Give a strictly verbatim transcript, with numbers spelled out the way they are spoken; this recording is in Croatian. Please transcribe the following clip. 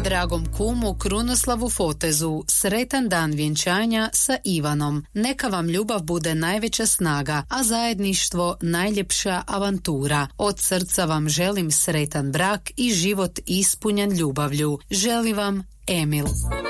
Dragom kumu Krunoslavu Fotezu, sretan dan vjenčanja sa Ivanom. Neka vam ljubav bude najveća snaga, a zajedništvo najljepša avantura. Od srca vam želim sretan brak i život ispunjen ljubavlju. Želi vam Emil.